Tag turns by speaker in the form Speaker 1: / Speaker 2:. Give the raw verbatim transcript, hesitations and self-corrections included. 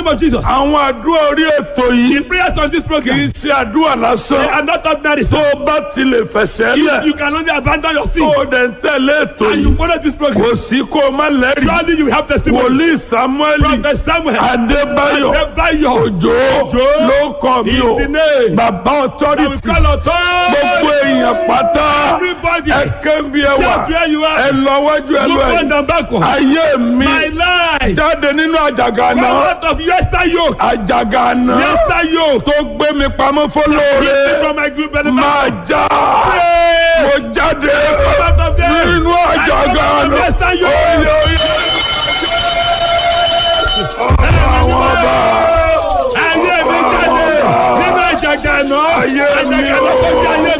Speaker 1: name of Jesus.
Speaker 2: àwọn àdúrà orí ètò yìí
Speaker 1: Prayers on this
Speaker 2: kì
Speaker 1: program.
Speaker 2: í ṣe àdúrà
Speaker 1: They
Speaker 2: lásán.
Speaker 1: are not ordinary.
Speaker 2: tó
Speaker 1: So
Speaker 2: o bá ti lè fẹsẹ̀
Speaker 1: you,
Speaker 2: lẹ̀
Speaker 1: you can only abandon your sin
Speaker 2: tó o dẹ̀ ń tẹ̀lé ètò
Speaker 1: and you
Speaker 2: yìí
Speaker 1: follow this program.
Speaker 2: kò sí kó o má lẹ́rìí.
Speaker 1: Surely you will have testimony.
Speaker 2: wòlíì Samuel
Speaker 1: Prophet Samuel.
Speaker 2: Adébáyọ̀
Speaker 1: Adébáyọ̀.
Speaker 2: Òjó
Speaker 1: Òjó.
Speaker 2: ló kọ mi o
Speaker 1: Is the name.
Speaker 2: bàbá
Speaker 1: That we
Speaker 2: authority
Speaker 1: call authority.
Speaker 2: gbogbo èèyàn pátá
Speaker 1: Everybody.
Speaker 2: ẹ kébí ẹ wà
Speaker 1: Shout where you
Speaker 2: ẹ
Speaker 1: are.
Speaker 2: lọ wájú ẹ lọ
Speaker 1: Look
Speaker 2: ẹ
Speaker 1: front and backward.
Speaker 2: ayé mi
Speaker 1: My life.
Speaker 2: jáde nínú àjàgà
Speaker 1: Come
Speaker 2: náà
Speaker 1: out of yester yoke.
Speaker 2: àjàgà náà
Speaker 1: Yester yoke.
Speaker 2: tó gbé mi pamọ́
Speaker 1: Keep me
Speaker 2: fọlọ́ọ̀rẹ́
Speaker 1: from my group benefit.
Speaker 2: máa já
Speaker 1: Pray.
Speaker 2: mo